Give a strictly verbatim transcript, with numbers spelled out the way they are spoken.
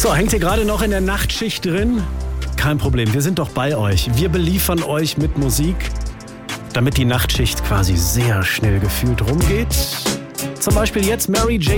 So, hängt ihr gerade noch in der Nachtschicht drin? Kein Problem, wir sind doch bei euch. Wir beliefern euch mit Musik, damit die Nachtschicht quasi sehr schnell gefühlt rumgeht. Zum Beispiel jetzt Mary J.